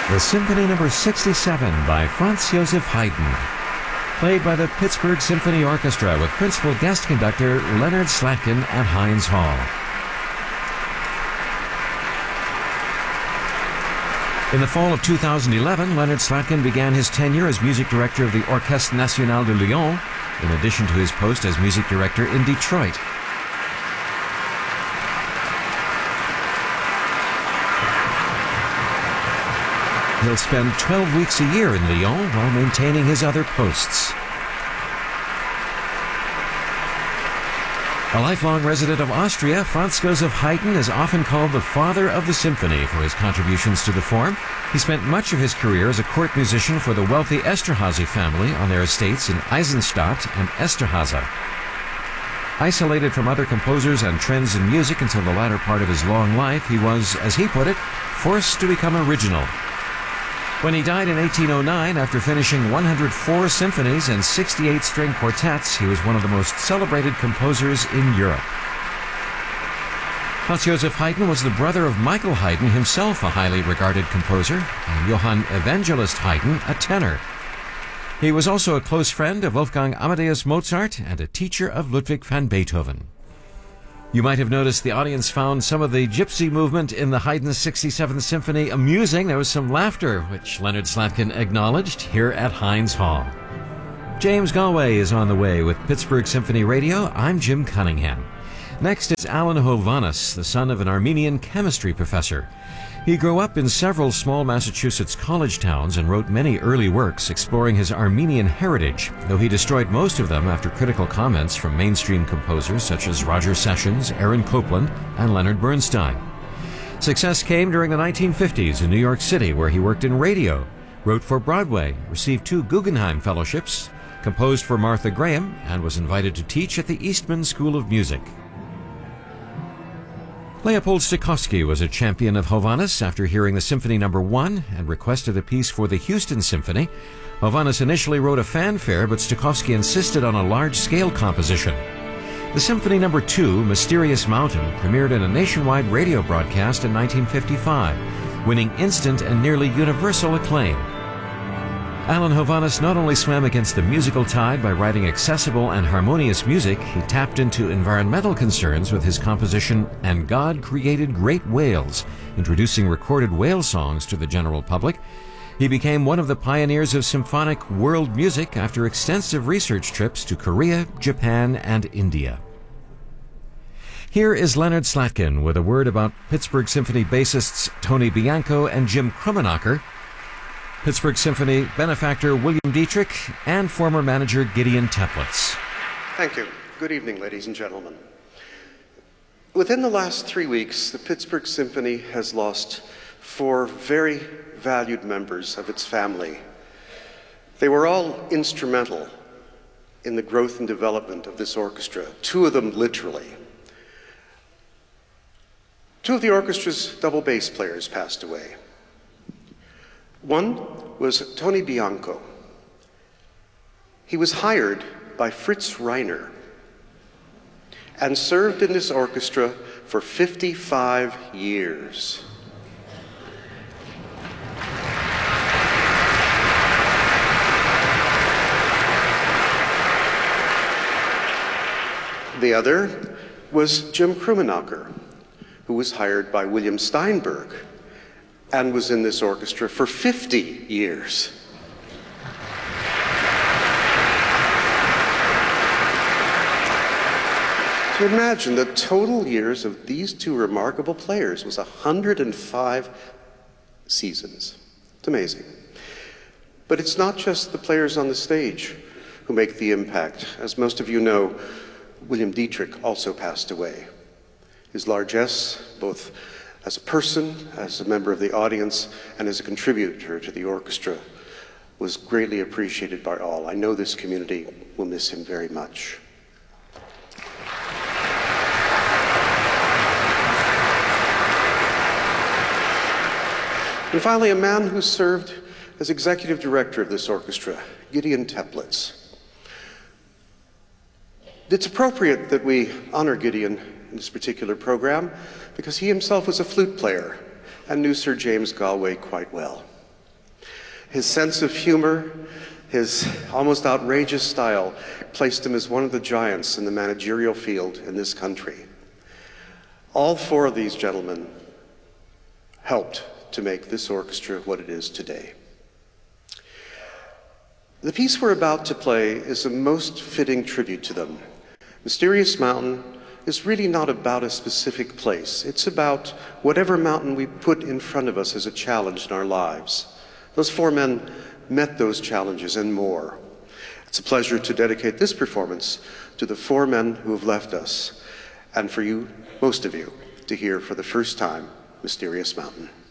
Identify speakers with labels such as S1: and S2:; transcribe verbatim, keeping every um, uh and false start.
S1: The Symphony Number sixty-seven by Franz Joseph Haydn, played by the Pittsburgh Symphony Orchestra with principal guest conductor Leonard Slatkin at Heinz Hall. In the fall of two thousand eleven, Leonard Slatkin began his tenure as music director of the Orchestre Nationale de Lyon, in addition to his post as music director in Detroit. He'll spend twelve weeks a year in Lyon while maintaining his other posts. A lifelong resident of Austria, Franz Joseph Haydn is often called the father of the symphony for his contributions to the form. He spent much of his career as a court musician for the wealthy Esterházy family on their estates in Eisenstadt and Esterházy. Isolated from other composers and trends in music until the latter part of his long life, he was, as he put it, forced to become original. When he died in eighteen oh nine, after finishing one hundred four symphonies and sixty-eight string quartets, he was one of the most celebrated composers in Europe. Franz Joseph Haydn was the brother of Michael Haydn, himself a highly regarded composer, and Johann Evangelist Haydn, a tenor. He was also a close friend of Wolfgang Amadeus Mozart and a teacher of Ludwig van Beethoven. You might have noticed the audience found some of the gypsy movement in the Haydn sixty-seventh Symphony amusing. There was some laughter, which Leonard Slatkin acknowledged here at Heinz Hall. James Galway is on the way with Pittsburgh Symphony Radio. I'm Jim Cunningham. Next is Alan Hovhannes, the son of an Armenian chemistry professor. He grew up in several small Massachusetts college towns and wrote many early works exploring his Armenian heritage, though he destroyed most of them after critical comments from mainstream composers such as Roger Sessions, Aaron Copland, and Leonard Bernstein. Success came during the nineteen fifties in New York City, where he worked in radio, wrote for Broadway, received two Guggenheim Fellowships, composed for Martha Graham, and was invited to teach at the Eastman School of Music. Leopold Stokowski was a champion of Hovhannes after hearing the Symphony Number one and requested a piece for the Houston Symphony. Hovhannes initially wrote a fanfare, but Stokowski insisted on a large-scale composition. The Symphony Number two, Mysterious Mountain, premiered in a nationwide radio broadcast in nineteen fifty-five, winning instant and nearly universal acclaim. Alan Hovhannes not only swam against the musical tide by writing accessible and harmonious music, he tapped into environmental concerns with his composition And God Created Great Whales, introducing recorded whale songs to the general public. He became one of the pioneers of symphonic world music after extensive research trips to Korea, Japan, and India. Here is Leonard Slatkin with a word about Pittsburgh Symphony bassists Tony Bianco and Jim Krummenacher, Pittsburgh Symphony benefactor William Dietrich, and former manager Gideon Teplitz.
S2: Thank you. Good evening, ladies and gentlemen. Within the last three weeks, the Pittsburgh Symphony has lost four very valued members of its family. They were all instrumental in the growth and development of this orchestra, two of them literally. Two of the orchestra's double bass players passed away. One was Tony Bianco. He was hired by Fritz Reiner and served in this orchestra for fifty-five years. The other was Jim Krummenacher, who was hired by William Steinberg and was in this orchestra for fifty years. To imagine the total years of these two remarkable players was one hundred five seasons. It's amazing. But it's not just the players on the stage who make the impact. As most of you know, William Dietrich also passed away. His largesse, both as a person, as a member of the audience, and as a contributor to the orchestra, was greatly appreciated by all. I know this community will miss him very much. And finally, a man who served as executive director of this orchestra, Gideon Teplitz. It's appropriate that we honor Gideon in this particular program because he himself was a flute player and knew Sir James Galway quite well. His sense of humor, his almost outrageous style, placed him as one of the giants in the managerial field in this country. All four of these gentlemen helped to make this orchestra what it is today. The piece we're about to play is a most fitting tribute to them. Mysterious Mountain is really not about a specific place. It's about whatever mountain we put in front of us as a challenge in our lives. Those four men met those challenges and more. It's a pleasure to dedicate this performance to the four men who have left us, and for you, most of you, to hear for the first time, Mysterious Mountain.